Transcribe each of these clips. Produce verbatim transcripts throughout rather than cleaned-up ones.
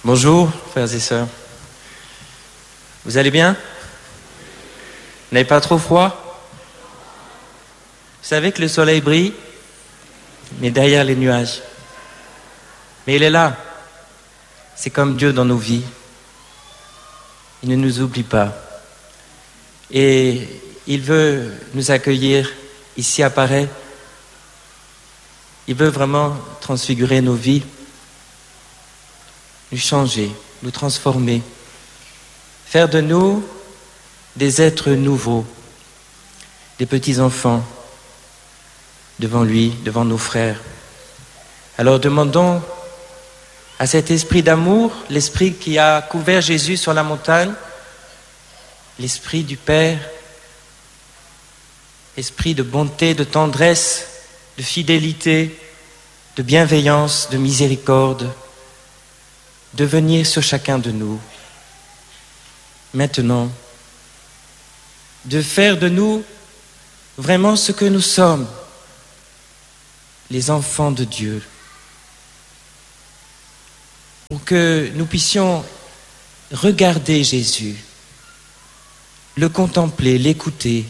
Bonjour, frères et sœurs. Vous allez bien? Vous n'avez pas trop froid? Vous savez que le soleil brille, mais derrière les nuages. Mais il est là. C'est comme Dieu dans nos vies. Il ne nous oublie pas. Et il veut nous accueillir ici à Paray. Il veut vraiment transfigurer nos vies, nous changer, nous transformer, faire de nous des êtres nouveaux, des petits-enfants devant lui, devant nos frères. Alors demandons à cet esprit d'amour, l'esprit qui a couvert Jésus sur la montagne, l'esprit du Père, esprit de bonté, de tendresse, de fidélité, de bienveillance, de miséricorde, de venir sur chacun de nous. Maintenant, de faire de nous vraiment ce que nous sommes, les enfants de Dieu, pour que nous puissions regarder Jésus, le contempler, l'écouter,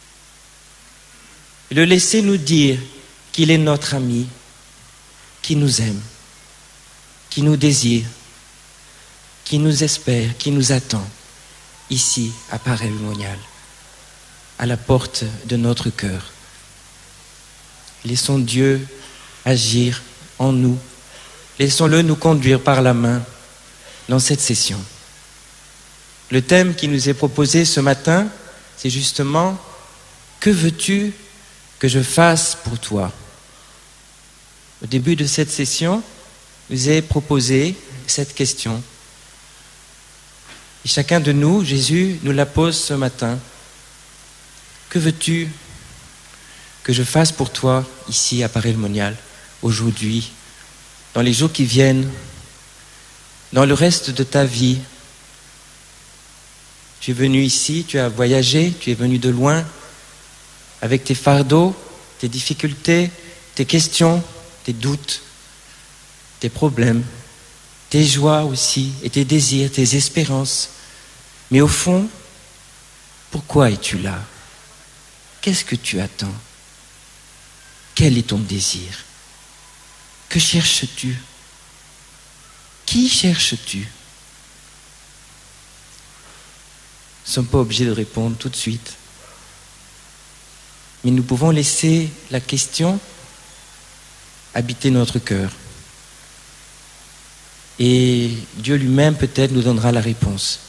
le laisser nous dire qu'il est notre ami, qui nous aime, qui nous désire, qui nous espère, qui nous attend, ici, à Paray-le-Monial, à la porte de notre cœur. Laissons Dieu agir en nous. Laissons-le nous conduire par la main dans cette session. Le thème qui nous est proposé ce matin, c'est justement « Que veux-tu que je fasse pour toi ?» Au début de cette session, je vous ai proposé cette question. Et chacun de nous, Jésus nous la pose ce matin. Que veux-tu que je fasse pour toi ici à Paray-le-Monial, aujourd'hui, dans les jours qui viennent, dans le reste de ta vie? Tu es venu ici, tu as voyagé, tu es venu de loin, avec tes fardeaux, tes difficultés, tes questions, tes doutes, tes problèmes, tes joies aussi, et tes désirs, tes espérances. Mais au fond, pourquoi es-tu là? Qu'est-ce que tu attends? Quel est ton désir? Que cherches-tu? Qui cherches-tu? Nous ne sommes pas obligés de répondre tout de suite. Mais nous pouvons laisser la question habiter notre cœur. Et Dieu lui-même peut-être nous donnera la réponse.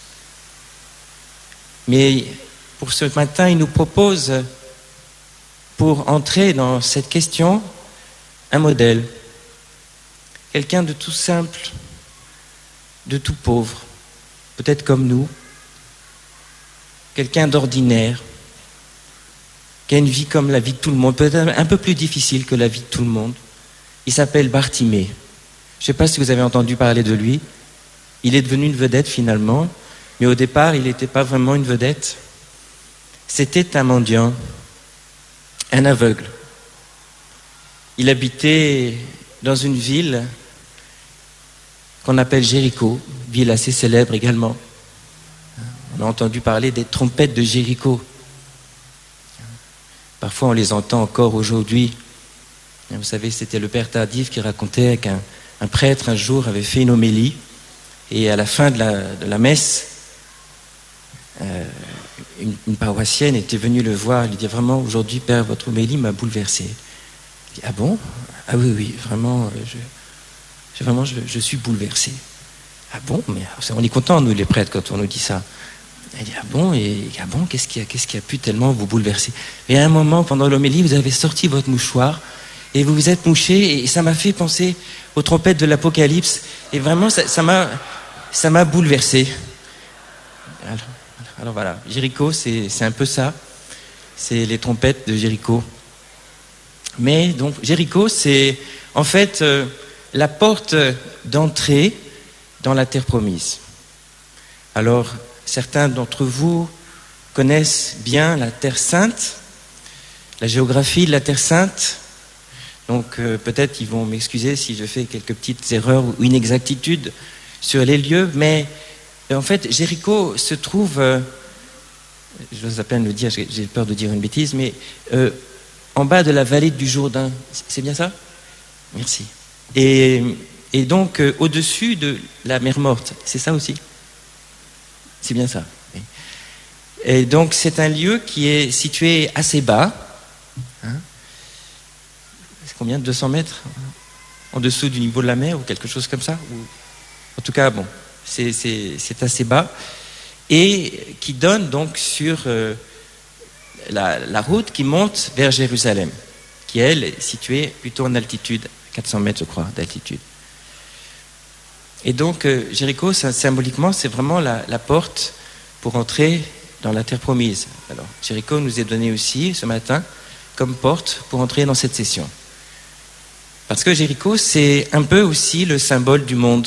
Mais pour ce matin, il nous propose, pour entrer dans cette question, un modèle. Quelqu'un de tout simple, de tout pauvre, peut-être comme nous. Quelqu'un d'ordinaire, qui a une vie comme la vie de tout le monde, peut-être un peu plus difficile que la vie de tout le monde. Il s'appelle Bartimée. Je ne sais pas si vous avez entendu parler de lui. Il est devenu une vedette finalement, mais au départ, il n'était pas vraiment une vedette. C'était un mendiant, un aveugle. Il habitait dans une ville qu'on appelle Jéricho, ville assez célèbre également. On a entendu parler des trompettes de Jéricho. Parfois, on les entend encore aujourd'hui. Vous savez, c'était le père Tardif qui racontait qu'un un prêtre, un jour, avait fait une homélie. Et à la fin de la, de la messe, euh, une, une paroissienne était venue le voir. Elle lui dit « Vraiment, aujourd'hui, père, votre homélie m'a bouleversé. » Il dit « Ah bon? Ah oui, oui, vraiment, je, je, vraiment je, je suis bouleversé. » « Ah bon? Mais on est contents, nous, les prêtres, quand on nous dit ça. » Elle dit « Ah bon? Et ah bon, qu'est-ce qui a, qu'est-ce qui a pu tellement vous bouleverser? » Et à un moment, pendant l'homélie, vous avez sorti votre mouchoir et vous vous êtes mouché, et ça m'a fait penser aux trompettes de l'Apocalypse. Et vraiment, ça, ça m'a, ça m'a bouleversé. Alors, alors voilà, Jéricho, c'est, c'est un peu ça. C'est les trompettes de Jéricho. Mais donc, Jéricho, c'est en fait euh, la porte d'entrée dans la terre promise. Alors, certains d'entre vous connaissent bien la Terre Sainte, la géographie de la Terre Sainte. Donc euh, peut-être ils vont m'excuser si je fais quelques petites erreurs ou inexactitudes. sur les lieux, mais en fait, Jéricho se trouve, euh, j'ose à peine le dire, j'ai, j'ai peur de dire une bêtise, mais euh, en bas de la vallée du Jourdain. C'est bien ça? Merci. Et, et donc, euh, au-dessus de la mer Morte. C'est ça aussi? C'est bien ça. Oui. Et donc, c'est un lieu qui est situé assez bas. Hein? C'est combien? deux cents mètres? En dessous du niveau de la mer ou quelque chose comme ça? Ou... En tout cas, bon, c'est, c'est, c'est assez bas. Et qui donne donc sur... Euh, La, la route qui monte vers Jérusalem, qui elle est située plutôt en altitude, quatre cents mètres je crois d'altitude. Et donc euh, Jéricho, ça, symboliquement, c'est vraiment la, la porte pour entrer dans la terre promise. Alors Jéricho nous est donné aussi ce matin comme porte pour entrer dans cette session. Parce que Jéricho, c'est un peu aussi le symbole du monde.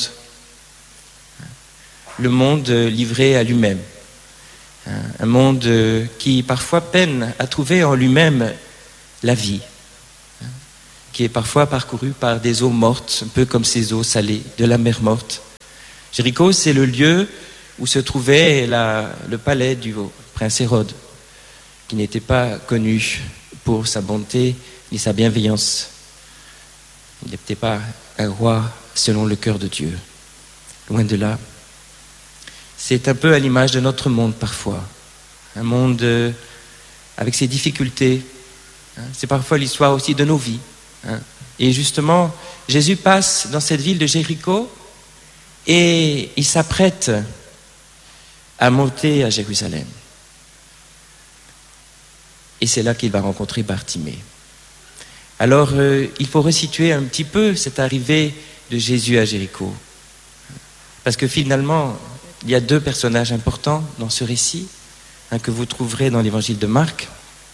Le monde livré à lui-même. Un monde qui parfois peine à trouver en lui-même la vie, qui est parfois parcouru par des eaux mortes, un peu comme ces eaux salées de la mer Morte. Jéricho, c'est le lieu où se trouvait la, le palais du prince Hérode, qui n'était pas connu pour sa bonté ni sa bienveillance. Il n'était pas un roi selon le cœur de Dieu. Loin de là. C'est un peu à l'image de notre monde parfois. Un monde euh, avec ses difficultés. Hein. C'est parfois l'histoire aussi de nos vies. Hein. Et justement, Jésus passe dans cette ville de Jéricho et il s'apprête à monter à Jérusalem. Et c'est là qu'il va rencontrer Bartimée. Alors, euh, il faut resituer un petit peu cette arrivée de Jésus à Jéricho. Parce que finalement... il y a deux personnages importants dans ce récit, hein, que vous trouverez dans l'évangile de Marc.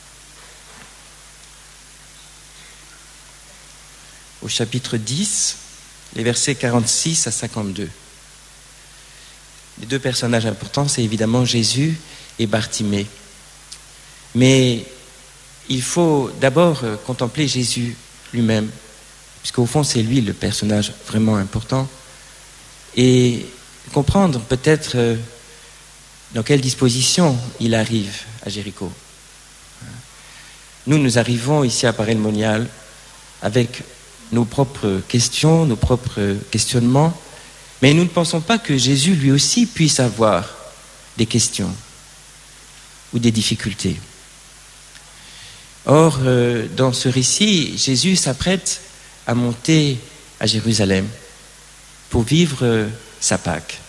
Au chapitre dix, les versets quarante-six à cinquante-deux. Les deux personnages importants, c'est évidemment Jésus et Bartimée. Mais il faut d'abord contempler Jésus lui-même, puisqu'au fond, c'est lui le personnage vraiment important. Et comprendre peut-être euh, dans quelle disposition il arrive à Jéricho. Nous, nous arrivons ici à Paray-le-Monial avec nos propres questions, nos propres questionnements, mais nous ne pensons pas que Jésus lui aussi puisse avoir des questions ou des difficultés. Or, euh, dans ce récit, Jésus s'apprête à monter à Jérusalem pour vivre euh, sa Pâque.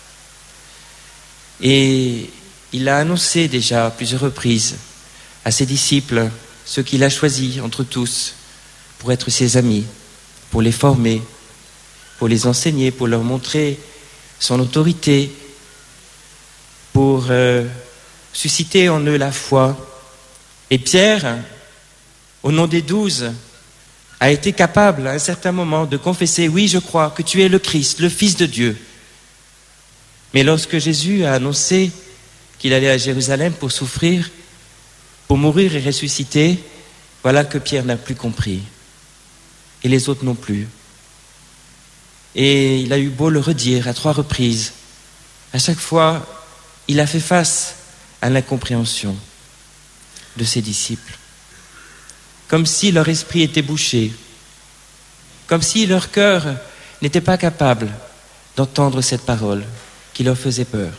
Et il a annoncé déjà à plusieurs reprises à ses disciples, ceux qu'il a choisis entre tous, pour être ses amis, pour les former, pour les enseigner, pour leur montrer son autorité, pour euh, susciter en eux la foi. Et Pierre, au nom des douze, a été capable à un certain moment de confesser « Oui, je crois que tu es le Christ, le Fils de Dieu ». Mais lorsque Jésus a annoncé qu'il allait à Jérusalem pour souffrir, pour mourir et ressusciter, voilà que Pierre n'a plus compris. Et les autres non plus. Et il a eu beau le redire à trois reprises. À chaque fois, il a fait face à l'incompréhension de ses disciples. Comme si leur esprit était bouché. Comme si leur cœur n'était pas capable d'entendre cette parole qui leur faisait peur.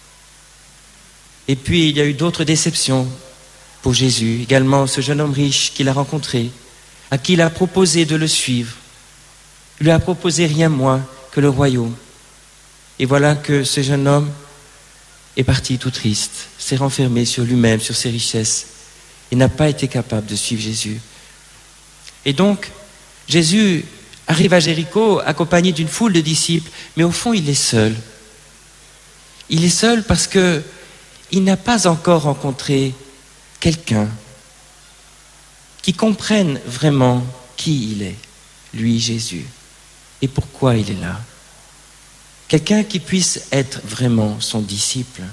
Et puis, il y a eu d'autres déceptions pour Jésus, également ce jeune homme riche qu'il a rencontré, à qui il a proposé de le suivre. Il lui a proposé rien moins que le royaume. Et voilà que ce jeune homme est parti tout triste, s'est renfermé sur lui-même, sur ses richesses, et n'a pas été capable de suivre Jésus. Et donc, Jésus arrive à Jéricho accompagné d'une foule de disciples, mais au fond, il est seul. Il est seul parce que il n'a pas encore rencontré quelqu'un qui comprenne vraiment qui il est, lui, Jésus, et pourquoi il est là. Quelqu'un qui puisse être vraiment son disciple.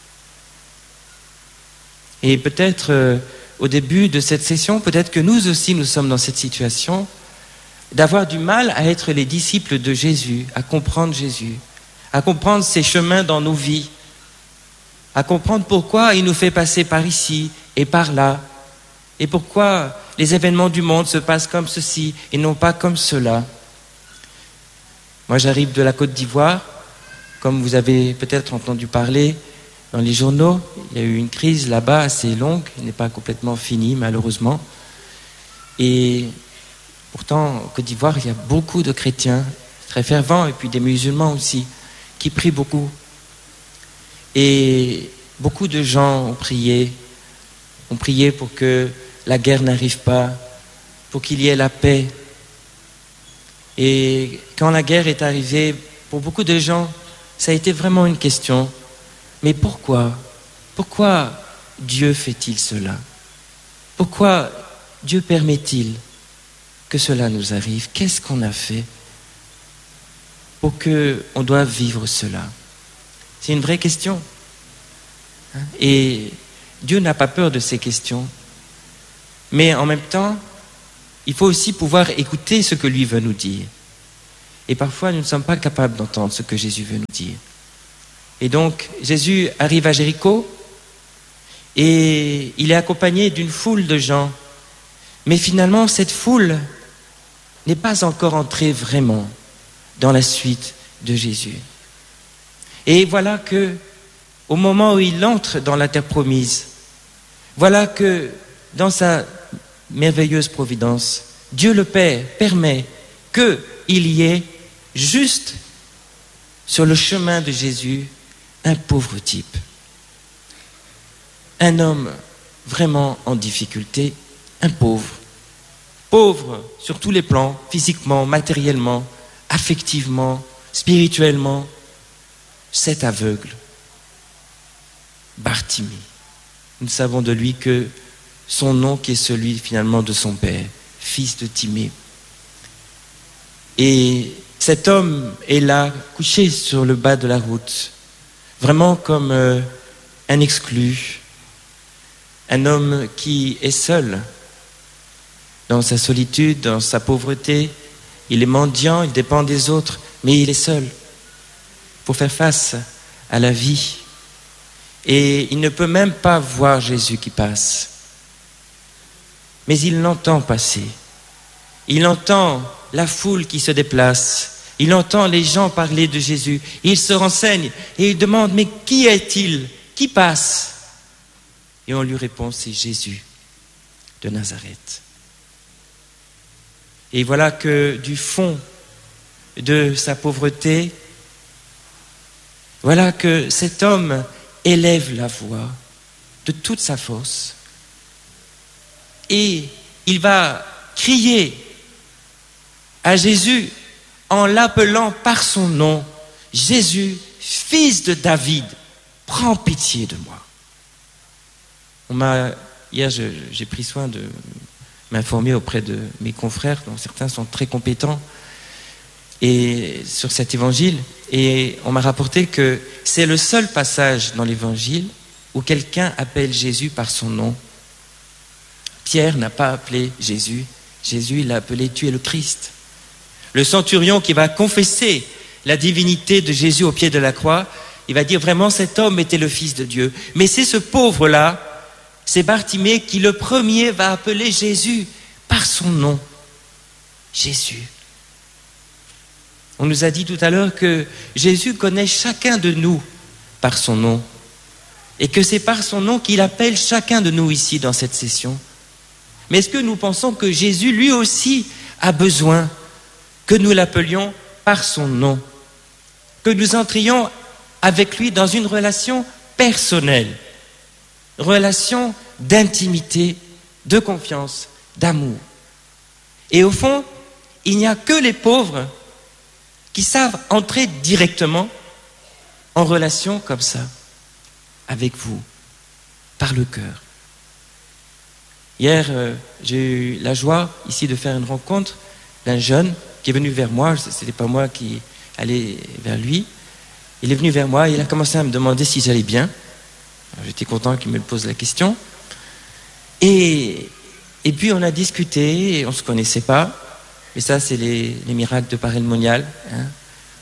Et peut-être euh, au début de cette session, peut-être que nous aussi nous sommes dans cette situation d'avoir du mal à être les disciples de Jésus, à comprendre Jésus, à comprendre ses chemins dans nos vies, à comprendre pourquoi il nous fait passer par ici et par là, et pourquoi les événements du monde se passent comme ceci et non pas comme cela. Moi, j'arrive de la Côte d'Ivoire, comme vous avez peut-être entendu parler dans les journaux. Il y a eu une crise là-bas assez longue, qui n'est pas complètement finie malheureusement. Et pourtant, en Côte d'Ivoire, il y a beaucoup de chrétiens très fervents et puis des musulmans aussi, qui prient beaucoup. Et beaucoup de gens ont prié, ont prié pour que la guerre n'arrive pas, pour qu'il y ait la paix. Et quand la guerre est arrivée, pour beaucoup de gens, ça a été vraiment une question. Mais pourquoi? Pourquoi Dieu fait-il cela? Pourquoi Dieu permet-il que cela nous arrive? Qu'est-ce qu'on a fait pour qu'on doive vivre cela? C'est une vraie question. Et Dieu n'a pas peur de ces questions. Mais en même temps, il faut aussi pouvoir écouter ce que lui veut nous dire. Et parfois, nous ne sommes pas capables d'entendre ce que Jésus veut nous dire. Et donc, Jésus arrive à Jéricho et il est accompagné d'une foule de gens. Mais finalement, cette foule n'est pas encore entrée vraiment dans la suite de Jésus. Et voilà que, au moment où il entre dans la terre promise, voilà que, dans sa merveilleuse providence, Dieu le Père permet qu'il y ait juste sur le chemin de Jésus un pauvre type, un homme vraiment en difficulté, un pauvre, pauvre sur tous les plans, physiquement, matériellement, affectivement, spirituellement, cet aveugle, Bartimée. Nous savons de lui que son nom qui est celui finalement de son père, fils de Timée. Et cet homme est là, couché sur le bas de la route, vraiment comme euh, un exclu, un homme qui est seul dans sa solitude, dans sa pauvreté. Il est mendiant, il dépend des autres, mais il est seul pour faire face à la vie. Et il ne peut même pas voir Jésus qui passe. Mais il l'entend passer. Il entend la foule qui se déplace. Il entend les gens parler de Jésus. Il se renseigne et il demande, mais qui est-il? Qui passe? Et on lui répond, c'est Jésus de Nazareth. Et voilà que du fond de sa pauvreté, voilà que cet homme élève la voix de toute sa force et il va crier à Jésus en l'appelant par son nom, Jésus, fils de David, prends pitié de moi. On m'a, hier, je, j'ai pris soin de m'informer auprès de mes confrères, dont certains sont très compétents, et sur cet évangile, et on m'a rapporté que c'est le seul passage dans l'évangile où quelqu'un appelle Jésus par son nom. Pierre n'a pas appelé Jésus, Jésus l'a appelé tu es le Christ. Le centurion qui va confesser la divinité de Jésus au pied de la croix, il va dire vraiment cet homme était le Fils de Dieu. Mais c'est ce pauvre-là, c'est Bartimée qui le premier va appeler Jésus par son nom. Jésus. On nous a dit tout à l'heure que Jésus connaît chacun de nous par son nom et que c'est par son nom qu'il appelle chacun de nous ici dans cette session. Mais est-ce que nous pensons que Jésus lui aussi a besoin que nous l'appelions par son nom, que nous entrions avec lui dans une relation personnelle, relation d'intimité, de confiance, d'amour. Et au fond, il n'y a que les pauvres qui savent entrer directement en relation comme ça, avec vous, par le cœur. Hier, euh, j'ai eu la joie ici de faire une rencontre d'un jeune qui est venu vers moi, ce n'était pas moi qui allais vers lui. Il est venu vers moi et il a commencé à me demander si j'allais bien. Alors, j'étais content qu'il me pose la question. Et, et puis on a discuté, et on ne se connaissait pas. Et ça, c'est les, les miracles de Paray-le-Monial. Hein.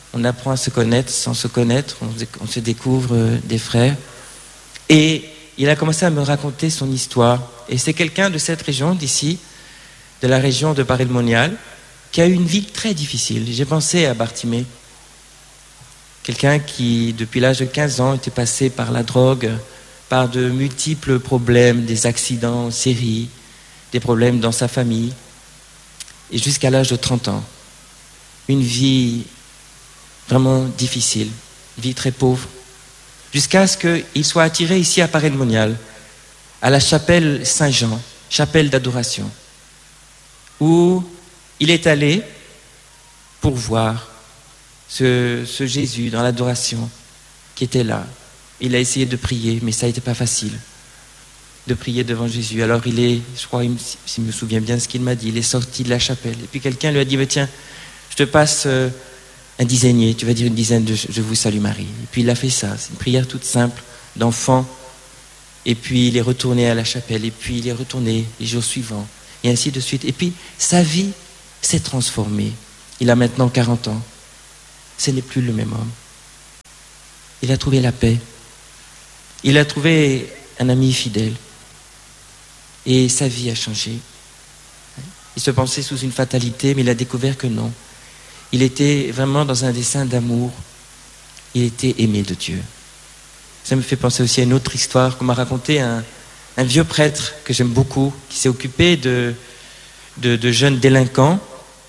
on apprend à se connaître sans se connaître, on, on se découvre euh, des frères. Et il a commencé à me raconter son histoire. Et c'est quelqu'un de cette région, d'ici, de la région de Paray-le-Monial, qui a eu une vie très difficile. J'ai pensé à Bartimée. Quelqu'un qui, depuis l'âge de quinze ans, était passé par la drogue, par de multiples problèmes, des accidents en série, des problèmes dans sa famille. Et jusqu'à l'âge de trente ans, une vie vraiment difficile, une vie très pauvre, jusqu'à ce qu'il soit attiré ici à Paray-le-Monial, à la chapelle Saint-Jean, chapelle d'adoration, où il est allé pour voir ce, ce Jésus dans l'adoration qui était là. Il a essayé de prier, mais ça n'était pas facile de prier devant Jésus. Alors il est, je crois, si je me souviens bien de ce qu'il m'a dit, il est sorti de la chapelle. Et puis quelqu'un lui a dit, mais tiens, je te passe euh, un dizainier, tu vas dire une dizaine de « Je vous salue Marie ». Et puis il a fait ça, c'est une prière toute simple d'enfant. Et puis il est retourné à la chapelle, et puis il est retourné les jours suivants, et ainsi de suite. Et puis sa vie s'est transformée. Il a maintenant quarante ans. Ce n'est plus le même homme. Il a trouvé la paix. Il a trouvé un ami fidèle. Et sa vie a changé. Il se pensait sous une fatalité, mais il a découvert que non. Il était vraiment dans un dessein d'amour. Il était aimé de Dieu. Ça me fait penser aussi à une autre histoire qu'on m'a raconté un, un vieux prêtre que j'aime beaucoup, qui s'est occupé de, de, de jeunes délinquants,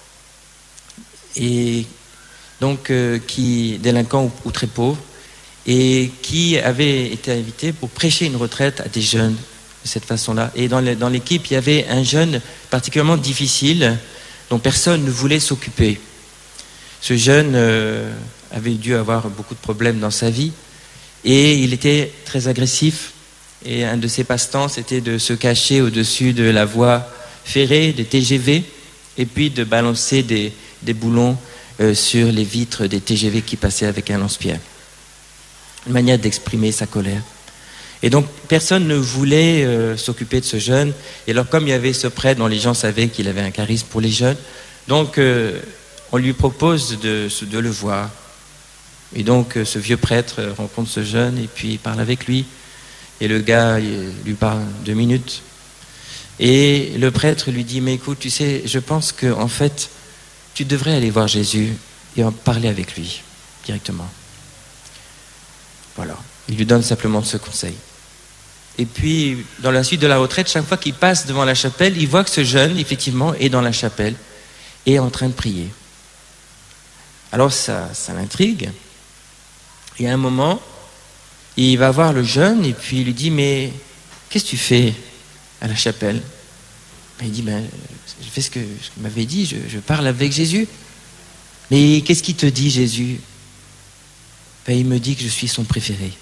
et donc euh, qui délinquants ou, ou très pauvres, et qui avait été invité pour prêcher une retraite à des jeunes de cette façon-là. Et dans, le, dans l'équipe, il y avait un jeune particulièrement difficile dont personne ne voulait s'occuper. Ce jeune euh, avait dû avoir beaucoup de problèmes dans sa vie et il était très agressif. Et un de ses passe-temps, c'était de se cacher au-dessus de la voie ferrée, des T G V, et puis de balancer des, des boulons euh, sur les vitres des T G V qui passaient avec un lance-pierre. Une manière d'exprimer sa colère. Et donc, personne ne voulait euh, s'occuper de ce jeune. Et alors, comme il y avait ce prêtre dont les gens savaient qu'il avait un charisme pour les jeunes, donc euh, on lui propose de, de le voir. Et donc, euh, ce vieux prêtre rencontre ce jeune et puis il parle avec lui. Et le gars il lui parle deux minutes. Et le prêtre lui dit, mais écoute, tu sais, je pense que en fait, tu devrais aller voir Jésus et en parler avec lui directement. Voilà. Il lui donne simplement ce conseil. Et puis, dans la suite de la retraite, chaque fois qu'il passe devant la chapelle, il voit que ce jeune, effectivement, est dans la chapelle et est en train de prier. Alors, ça, ça l'intrigue. Et à un moment, il va voir le jeune et puis il lui dit, mais qu'est-ce que tu fais à la chapelle? Et il dit, ben, je fais ce que je m'avais dit, je, je parle avec Jésus. Mais qu'est-ce qu'il te dit, Jésus? Ben, il me dit que je suis son préféré.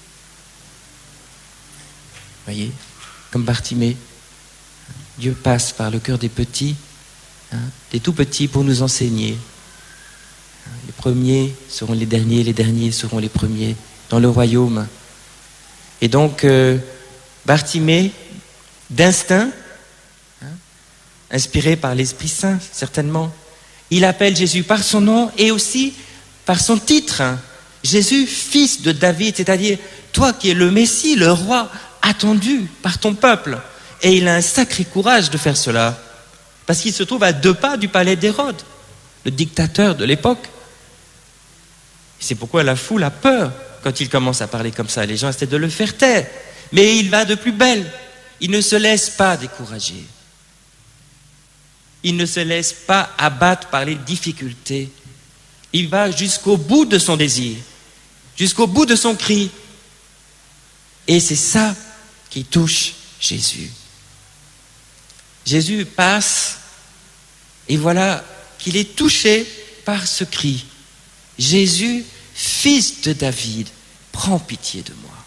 Voyez, comme Bartimée, Dieu passe par le cœur des petits, hein, des tout petits pour nous enseigner. Les premiers seront les derniers, les derniers seront les premiers dans le royaume. Et donc, euh, Bartimée, d'instinct, hein, inspiré par l'Esprit Saint, certainement, il appelle Jésus par son nom et aussi par son titre. Hein. Jésus, fils de David, c'est-à-dire toi qui es le Messie, le roi attendu par ton peuple. Et il a un sacré courage de faire cela, parce qu'il se trouve à deux pas du palais d'Hérode, le dictateur de l'époque. C'est pourquoi la foule a peur quand il commence à parler comme ça. Les gens essaient de le faire taire, mais il va de plus belle. Il ne se laisse pas décourager. Il ne se laisse pas abattre par les difficultés. Il va jusqu'au bout de son désir, jusqu'au bout de son cri. Et c'est ça qui touche Jésus. Jésus passe et voilà qu'il est touché par ce cri. Jésus, fils de David, prends pitié de moi.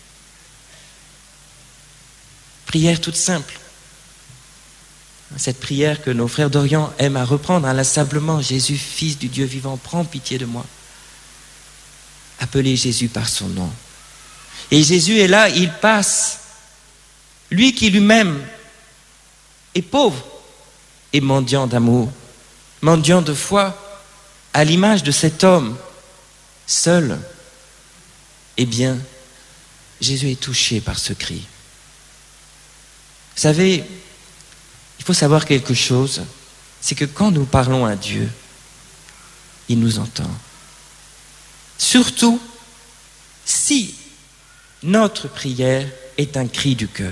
Prière toute simple. Cette prière que nos frères d'Orient aiment à reprendre inlassablement. Jésus, fils du Dieu vivant, prends pitié de moi. Appelez Jésus par son nom. Et Jésus est là, il passe. Lui qui lui-même est pauvre et mendiant d'amour, mendiant de foi, à l'image de cet homme seul, eh bien, Jésus est touché par ce cri. Vous savez, il faut savoir quelque chose, c'est que quand nous parlons à Dieu, il nous entend. Surtout si notre prière est un cri du cœur.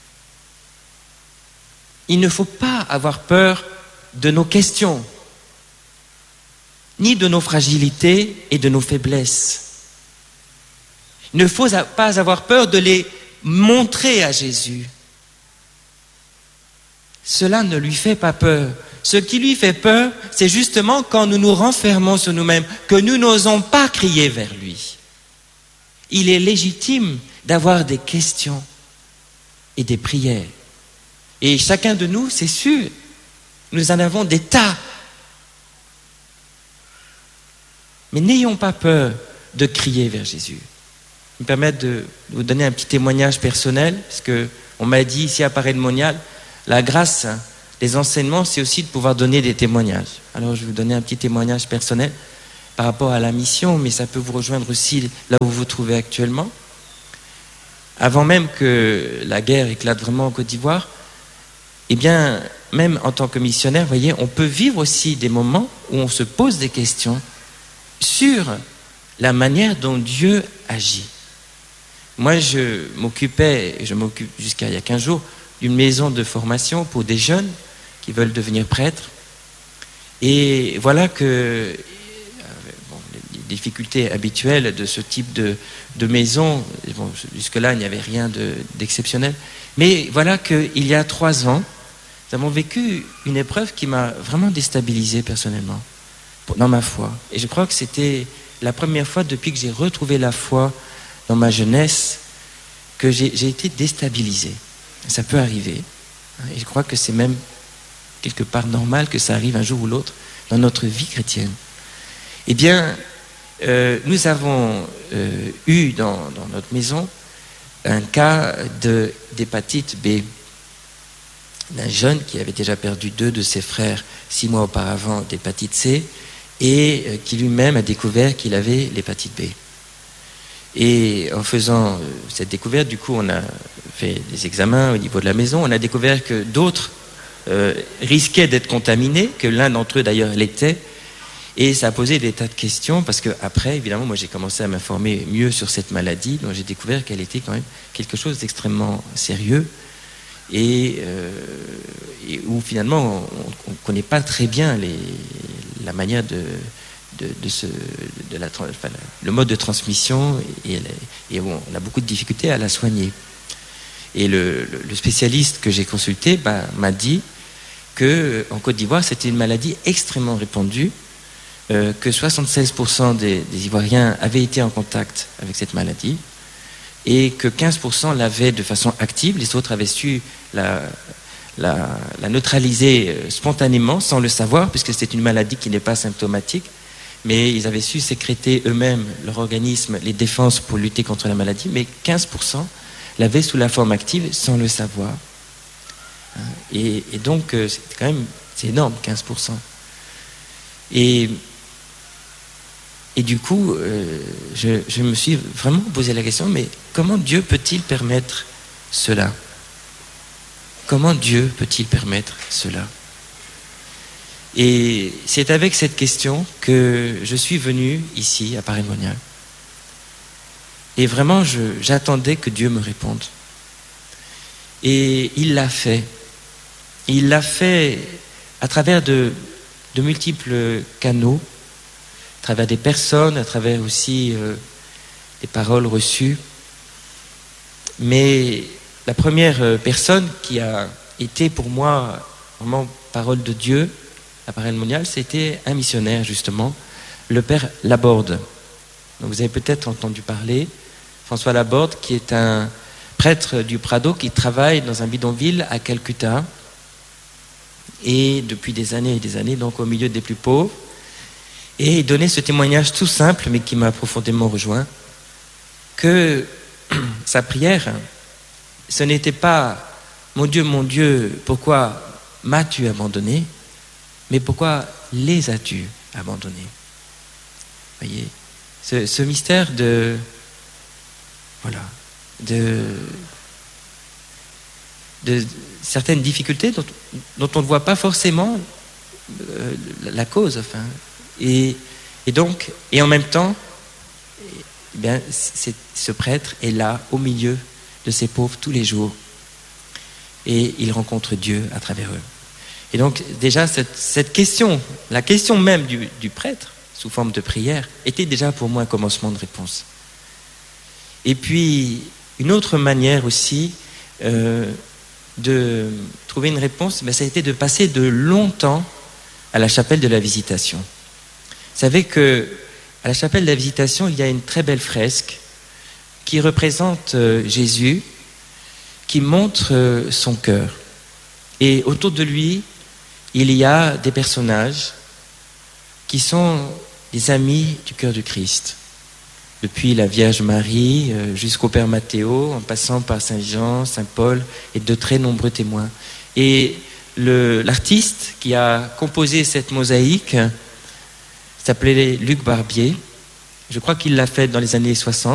Il ne faut pas avoir peur de nos questions, ni de nos fragilités et de nos faiblesses. Il ne faut pas avoir peur de les montrer à Jésus. Cela ne lui fait pas peur. Ce qui lui fait peur, c'est justement quand nous nous renfermons sur nous-mêmes, que nous n'osons pas crier vers lui. Il est légitime d'avoir des questions et des prières. Et chacun de nous, c'est sûr, nous en avons des tas. Mais n'ayons pas peur de crier vers Jésus. Je me permets de vous donner un petit témoignage personnel, parce qu'on m'a dit ici à Paray-le-Monial, la grâce des enseignements, c'est aussi de pouvoir donner des témoignages. Alors je vais vous donner un petit témoignage personnel par rapport à la mission, mais ça peut vous rejoindre aussi là où vous vous trouvez actuellement. Avant même que la guerre éclate vraiment en Côte d'Ivoire, eh bien, même en tant que missionnaire, vous voyez, on peut vivre aussi des moments où on se pose des questions sur la manière dont Dieu agit. Moi, je m'occupais, et je m'occupe jusqu'à il y a quinze jours, d'une maison de formation pour des jeunes qui veulent devenir prêtres. Et voilà que bon, les difficultés habituelles de ce type de, de maison, bon, jusque-là, il n'y avait rien de, d'exceptionnel. Mais voilà qu'il y a trois ans, nous avons vécu une épreuve qui m'a vraiment déstabilisé personnellement, dans ma foi. Et je crois que c'était la première fois depuis que j'ai retrouvé la foi dans ma jeunesse que j'ai, j'ai été déstabilisé. Ça peut arriver. Et je crois que c'est même quelque part normal que ça arrive un jour ou l'autre dans notre vie chrétienne. Eh bien, euh, nous avons euh, eu dans, dans notre maison un cas de, d'hépatite B d'un jeune qui avait déjà perdu deux de ses frères six mois auparavant d'hépatite C et euh, qui lui-même a découvert qu'il avait l'hépatite B. Et en faisant cette découverte, du coup, on a fait des examens au niveau de la maison. On a découvert que d'autres euh, risquaient d'être contaminés, que l'un d'entre eux d'ailleurs l'était. Et ça a posé des tas de questions parce qu'après, évidemment, moi j'ai commencé à m'informer mieux sur cette maladie, dont j'ai découvert qu'elle était quand même quelque chose d'extrêmement sérieux et, euh, et où finalement on ne connaît pas très bien les, la manière de... De, de, ce, de la, enfin, le mode de transmission et, et bon, on a beaucoup de difficultés à la soigner. Et le, le, le spécialiste que j'ai consulté bah, m'a dit qu'en Côte d'Ivoire c'était une maladie extrêmement répandue, euh, que soixante-seize pour cent des, des Ivoiriens avaient été en contact avec cette maladie et que quinze pour cent l'avaient de façon active, les autres avaient su la, la, la neutraliser spontanément sans le savoir puisque c'est une maladie qui n'est pas symptomatique. Mais ils avaient su sécréter eux-mêmes, leur organisme, les défenses pour lutter contre la maladie, mais quinze pour cent l'avaient sous la forme active sans le savoir. Et, et donc, c'est quand même, c'est énorme, quinze pour cent. Et, et du coup, euh, je, je me suis vraiment posé la question, mais comment Dieu peut-il permettre cela ? Comment Dieu peut-il permettre cela ? Et c'est avec cette question que je suis venu ici à Paray-le-Monial. Et vraiment, je, j'attendais que Dieu me réponde. Et il l'a fait. Il l'a fait à travers de, de multiples canaux, à travers des personnes, à travers aussi euh, des paroles reçues. Mais la première personne qui a été pour moi vraiment parole de Dieu, à Paray-le-Monial, c'était un missionnaire justement, le père Laborde. Donc vous avez peut-être entendu parler, François Laborde, qui est un prêtre du Prado qui travaille dans un bidonville à Calcutta et depuis des années et des années, donc au milieu des plus pauvres. Et il donnait ce témoignage tout simple, mais qui m'a profondément rejoint, que sa prière, ce n'était pas « Mon Dieu, mon Dieu, pourquoi m'as-tu abandonné ?» mais pourquoi les as-tu abandonnés ? Voyez, ce, ce mystère de, voilà, de, de certaines difficultés dont, dont on ne voit pas forcément euh, la cause, enfin, et, et donc, et en même temps, eh bien, c'est, ce prêtre est là, au milieu de ces pauvres tous les jours, et il rencontre Dieu à travers eux. Et donc, déjà, cette, cette question, la question même du, du prêtre, sous forme de prière, était déjà pour moi un commencement de réponse. Et puis, une autre manière aussi euh, de trouver une réponse, ben, ça a été de passer de longtemps à la chapelle de la Visitation. Vous savez que à la chapelle de la Visitation, il y a une très belle fresque qui représente euh, Jésus, qui montre euh, son cœur. Et autour de lui, il y a des personnages qui sont des amis du cœur du Christ. Depuis la Vierge Marie euh, jusqu'au Père Matthéo, en passant par Saint Jean, Saint Paul et de très nombreux témoins. Et le, l'artiste qui a composé cette mosaïque s'appelait Luc Barbier. Je crois qu'il l'a fait dans les années soixante.